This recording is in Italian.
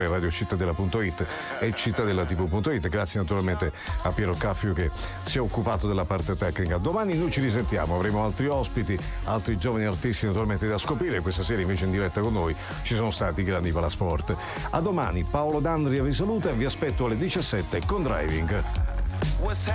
radiocittadella.it e cittadella.tv.it. Grazie naturalmente a Piero Caffio che si è occupato della parte tecnica. Domani noi ci risentiamo, avremo altri ospiti, altri giovani artisti naturalmente da scoprire. Questa sera invece in diretta con noi ci sono stati i grandi Palasport. A domani, Paolo D'Andria vi saluta e vi aspetto alle 17 con Driving.